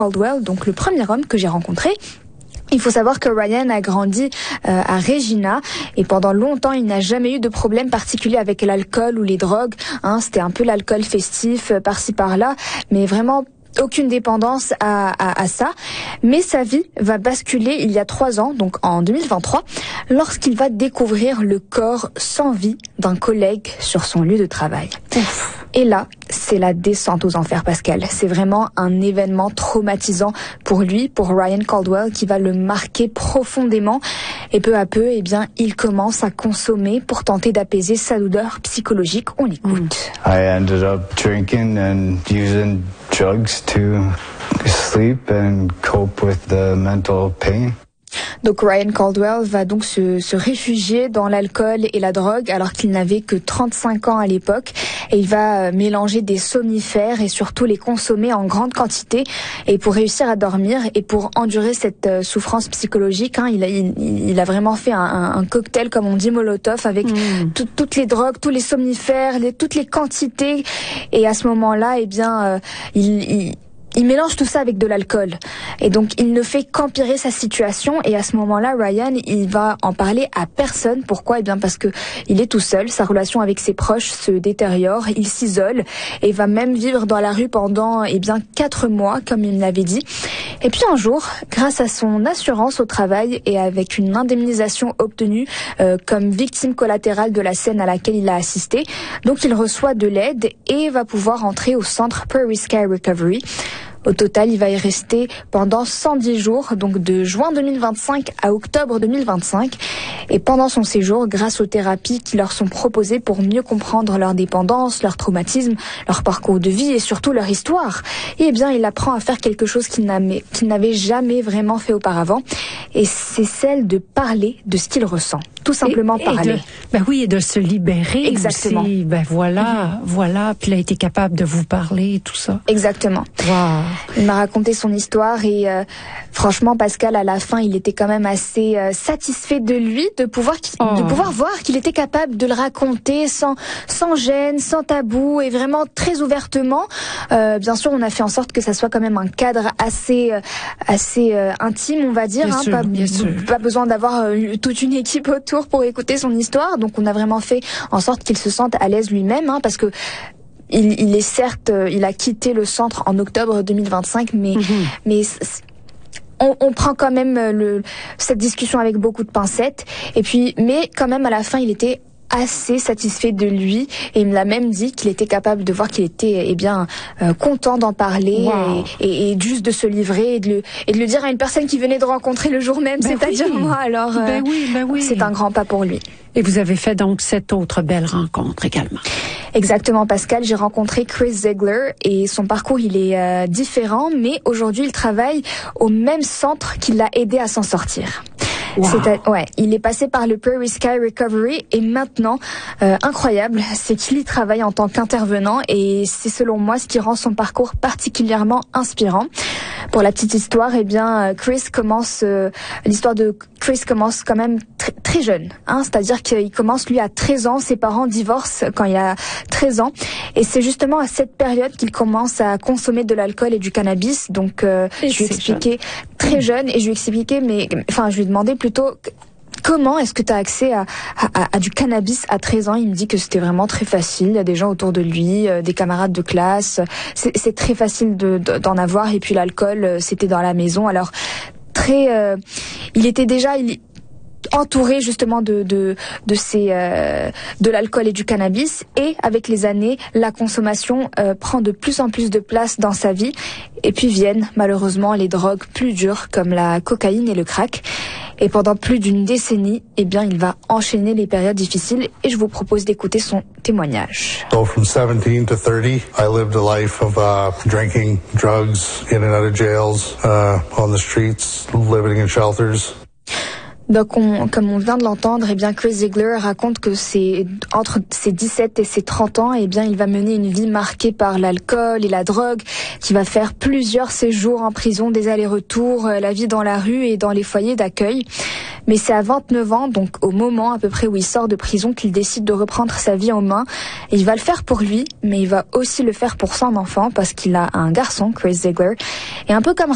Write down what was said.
Caldwell, donc le premier homme que j'ai rencontré. Il faut savoir que Ryan a grandi à Regina et pendant longtemps, il n'a jamais eu de problème particulier avec l'alcool ou les drogues. C'était un peu l'alcool festif par-ci par-là, mais vraiment aucune dépendance à ça. Mais sa vie va basculer il y a 3 ans, donc en 2023, lorsqu'il va découvrir le corps sans vie d'un collègue sur son lieu de travail. Ouf. Et là, c'est la descente aux enfers, Pascal. C'est vraiment un événement traumatisant pour lui, pour Ryan Caldwell, qui va le marquer profondément. Et peu à peu, il commence à consommer pour tenter d'apaiser sa douleur psychologique. On l'écoute. I ended up drinking and using drugs to sleep and cope with the mental pain. Donc Ryan Caldwell va donc se réfugier dans l'alcool et la drogue alors qu'il n'avait que 35 ans à l'époque et il va mélanger des somnifères et surtout les consommer en grande quantité et pour réussir à dormir et pour endurer cette souffrance psychologique, il a vraiment fait un cocktail comme on dit Molotov avec toutes les drogues, tous les somnifères, toutes les quantités et à ce moment-là, il mélange tout ça avec de l'alcool. Et donc, il ne fait qu'empirer sa situation. Et à ce moment-là, Ryan, il va en parler à personne. Pourquoi? Parce que il est tout seul. Sa relation avec ses proches se détériore. Il s'isole et va même vivre dans la rue pendant, 4 mois, comme il l'avait dit. Et puis un jour, grâce à son assurance au travail et avec une indemnisation obtenue comme victime collatérale de la scène à laquelle il a assisté, donc il reçoit de l'aide et va pouvoir entrer au centre Prairie Sky Recovery. Au total, il va y rester pendant 110 jours, donc de juin 2025 à octobre 2025. Et pendant son séjour, grâce aux thérapies qui leur sont proposées pour mieux comprendre leur dépendance, leur traumatisme, leur parcours de vie et surtout leur histoire, il apprend à faire quelque chose qu'il n'avait jamais vraiment fait auparavant. Et c'est celle de parler de ce qu'il ressent. Tout simplement parler. Et de se libérer. Exactement. Aussi. Voilà. Puis il a été capable de vous parler, tout ça. Exactement. Wow. Il m'a raconté son histoire et franchement, Pascal, à la fin, il était quand même assez satisfait de lui, de pouvoir voir qu'il était capable de le raconter sans gêne, sans tabou et vraiment très ouvertement. Bien sûr, on a fait en sorte que ça soit quand même un cadre assez intime, on va dire. Bien sûr. Pas besoin d'avoir toute une équipe autour pour écouter son histoire. Donc, on a vraiment fait en sorte qu'il se sente à l'aise lui-même, parce que il est certes, il a quitté le centre en octobre 2025, mais on prend quand même cette discussion avec beaucoup de pincettes. Et puis, mais quand même à la fin, il était assez satisfait de lui et il me l'a même dit qu'il était capable de voir qu'il était content d'en parler. Wow. et juste de se livrer et de le dire à une personne qui venait de rencontrer le jour même, c'est-à-dire moi. Alors c'est un grand pas pour lui. Et vous avez fait donc cette autre belle rencontre également. Exactement, Pascal. J'ai rencontré Chris Ziegler et son parcours, il est différent, mais aujourd'hui, il travaille au même centre qui l'a aidé à s'en sortir. Wow. Il est passé par le Prairie Sky Recovery et maintenant, incroyable, c'est qu'il y travaille en tant qu'intervenant et c'est selon moi ce qui rend son parcours particulièrement inspirant. Pour la petite histoire, l'histoire de Chris commence quand même très jeune, c'est-à-dire qu'il commence lui à 13 ans, ses parents divorcent quand il a 13 ans et c'est justement à cette période qu'il commence à consommer de l'alcool et du cannabis. Donc je lui ai expliqué très jeune et je lui ai expliqué je lui ai demandé plutôt comment est-ce que tu as accès à du cannabis à 13 ans? Il me dit que c'était vraiment très facile. Il y a des gens autour de lui, des camarades de classe. C'est très facile d'en avoir. Et puis l'alcool, c'était dans la maison. Alors, il était déjà entouré justement de l'alcool et du cannabis. Et avec les années, la consommation prend de plus en plus de place dans sa vie. Et puis viennent malheureusement les drogues plus dures comme la cocaïne et le crack. Et pendant plus d'une décennie, il va enchaîner les périodes difficiles et je vous propose d'écouter son témoignage. So from 17 to 30, I lived a life of drinking, drugs, in and out of jails, on the streets, living in shelters. Donc, comme on vient de l'entendre, Chris Ziegler raconte que c'est entre ses 17 et ses 30 ans, il va mener une vie marquée par l'alcool et la drogue, qui va faire plusieurs séjours en prison, des allers-retours, la vie dans la rue et dans les foyers d'accueil. Mais c'est à 29 ans, donc au moment à peu près où il sort de prison, qu'il décide de reprendre sa vie en main. Et il va le faire pour lui, mais il va aussi le faire pour son enfant, parce qu'il a un garçon, Chris Ziegler. Et un peu comme